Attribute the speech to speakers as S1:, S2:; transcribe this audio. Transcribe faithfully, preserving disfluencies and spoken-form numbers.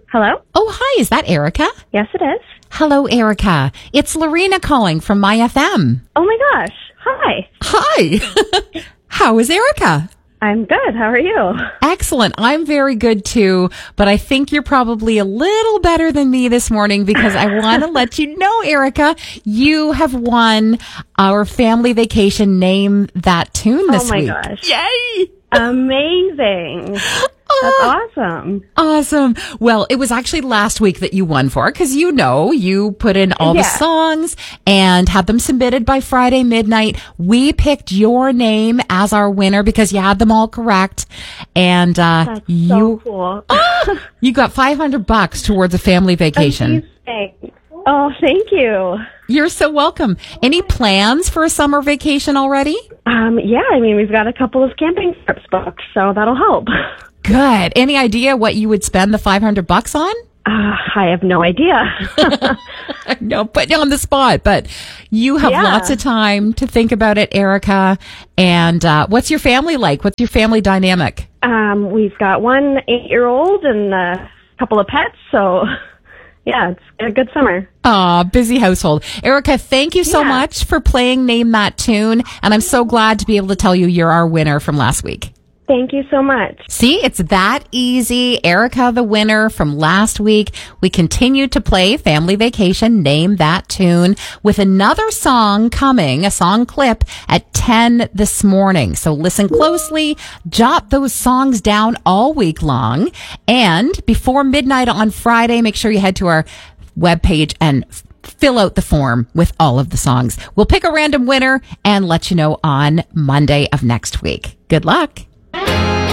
S1: Hello?
S2: Oh, hi. Is that Erica?
S1: Yes, it is.
S2: Hello, Erica. It's Lorena calling from My F M.
S1: Oh my gosh. Hi.
S2: Hi. How is Erica?
S1: I'm good. How are you?
S2: Excellent. I'm very good too, but I think you're probably a little better than me this morning because I want to let you know, Erica, you have won our family vacation Name That Tune this week.
S1: Oh my gosh.
S2: Yay!
S1: Amazing. That's awesome.
S2: Awesome. Well, it was actually last week that you won for because, you know, you put in all
S1: Yeah.
S2: the songs and had them submitted by Friday midnight. We picked your name as our winner because you had them all correct. And uh,
S1: That's
S2: you,
S1: so cool.
S2: you got five hundred bucks towards a family vacation.
S1: Amazing. Oh, thank you.
S2: You're so welcome. Any plans for a summer vacation already?
S1: Um, yeah, I mean, we've got a couple of camping trips booked, so that'll help.
S2: Good. Any idea what you would spend the five hundred bucks on?
S1: Uh, I have no idea.
S2: No, put you on the spot, but you have
S1: Yeah.
S2: lots of time to think about it, Erica. And uh, what's your family like? What's your family dynamic?
S1: um, we've got one eight-year-old and a couple of pets, so yeah, it's a good summer.
S2: Aw, busy household. Erica, thank you so
S1: Yeah.
S2: much for playing Name That Tune. And I'm so glad to be able to tell you you're our winner from last week.
S1: Thank you so much.
S2: See, it's that easy. Erica, the winner from last week. We continue to play Family Vacation, Name That Tune, with another song coming, a song clip at ten this morning. So listen closely, jot those songs down all week long. And before midnight on Friday, make sure you head to our webpage and fill out the form with all of the songs. We'll pick a random winner and let you know on Monday of next week. Good luck.